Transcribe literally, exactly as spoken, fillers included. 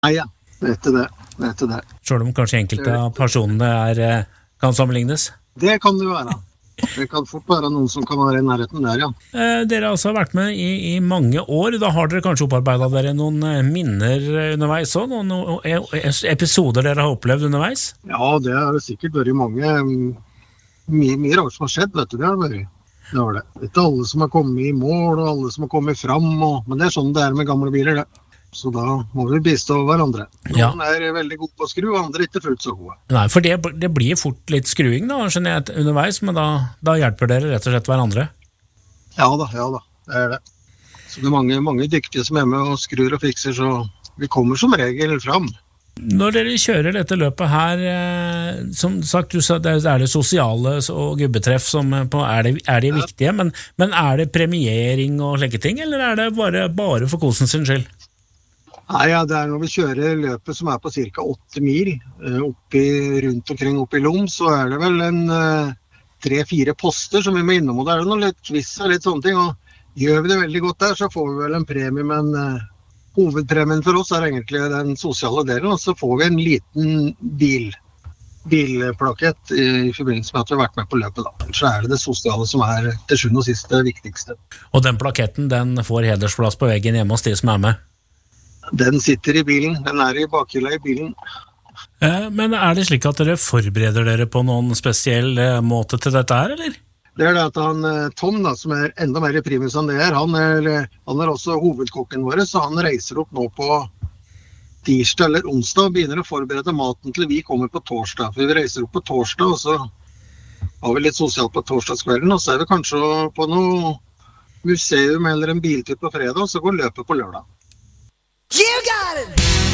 Nei, ja, vet du det, vet du det. Selv om kanskje enkelte av personene er, kan sammenlignes? Det kan det være. Det kan fort være noen som kan være i nærheten der, ja. Eh, dere har altså vært med i, i mange år. Da har dere kanskje opparbeidet dere noen minner underveis også? Noen, noen episoder dere har opplevd underveis? Ja, det har det sikkert vært mange. Mye, mye rart som har skjedd, vet du. Det har vært. Det var det. Det er ikke alle som har kommet i mål, og alle som har kommet fram. Og, men det er sånn det er med gamle biler, det. Så da må vi bistå hverandre. Noen ja. Er veldig gode på å skru, og andre ikke fullt så gode. Nei, for det, det blir fort litt skruing da, skjønner jeg, underveis, men da, da hjelper dere rett og slett hverandre? Ja da, ja da, det er det. Så det er mange, mange dyktige som er med og skrur og fikser, så vi kommer som regel fram. Når dere kjører dette løpet her, eh, som sagt, du sa, det er det sosiale og gubbetreff som på, er, det, er det viktige, men, men er det premiering og slike ting, eller er det bare, bare for kosen sin skyld? Nei, ja, det er når vi kjører løpet som er på cirka åtte mil, oppi, rundt omkring oppi Lom, så er det vel en tre-fire poster som vi må innom, og det er noe litt quiz og litt sånne ting, og gjør vi det veldig godt der, så får vi vel en premie, men uh, hovedpremien for oss er egentlig den sosiale delen, og så får vi en liten bil, bilplakett i, i forbindelse med at vi har vært med på løpet da. Så er det det sosiale som er til sjuende og sist det viktigste. Og den plaketten, den får hedersplass på veggen hjemme hos de som er med? Den sitter i bilen, den er i bakhylla i bilen. Eh, men er det slik at dere forbereder dere på noen spesiell eh, måte til dette her, eller? Det er det at han, Tom, da, som er enda mer i primus enn det er, han er, han er også hovedkokken vår, så han reiser opp nå på tirsdag eller onsdag og begynner å forberede maten til vi kommer på torsdag. For vi reiser opp på torsdag, og så har vi litt sosialt på torsdagskvelden, og så er vi kanskje på noe museum eller en biltur på fredag, og så går løpet på lørdag. You got it!